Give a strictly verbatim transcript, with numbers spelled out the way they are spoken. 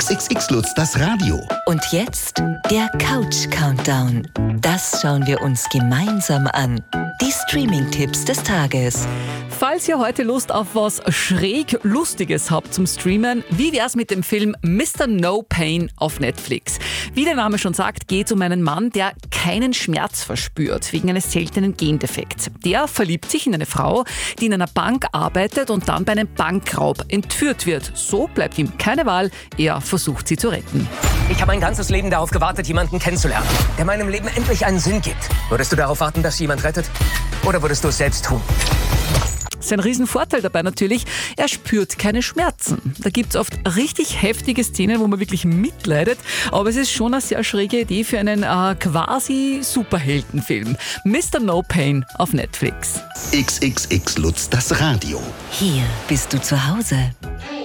X X X Lutz, das Radio. Und jetzt der Couch-Countdown. Das schauen wir uns gemeinsam an. Die Streaming-Tipps des Tages. Falls ihr heute Lust auf was schräg Lustiges habt zum Streamen, wie wär's mit dem Film Mister No Pain auf Netflix? Wie der Name schon sagt, geht es um einen Mann, der keinen Schmerz verspürt, wegen eines seltenen Gendefekts. Der verliebt sich in eine Frau, die in einer Bank arbeitet und dann bei einem Bankraub entführt wird. So bleibt ihm keine Wahl, er versucht sie zu retten. Ich habe mein ganzes Leben darauf gewartet, jemanden kennenzulernen, der meinem Leben endlich einen Sinn gibt. Würdest du darauf warten, dass jemand rettet? Oder würdest du es selbst tun? Sein Riesenvorteil dabei natürlich, er spürt keine Schmerzen. Da gibt es oft richtig heftige Szenen, wo man wirklich mitleidet, aber es ist schon eine sehr schräge Idee für einen äh, quasi Superheldenfilm. Mister No Pain auf Netflix. X X X Lutz, das Radio. Hier bist du zu Hause.